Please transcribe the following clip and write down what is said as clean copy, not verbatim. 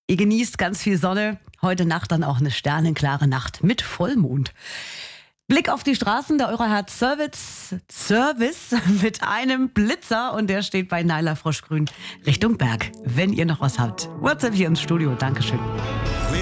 Ihr genießt ganz viel Sonne. Heute Nacht dann auch eine sternenklare Nacht mit Vollmond. Blick auf die Straßen, der Eurohard Service mit einem Blitzer und der steht bei Naila Froschgrün Richtung Berg. Wenn ihr noch was habt, WhatsApp hier ins Studio. Dankeschön.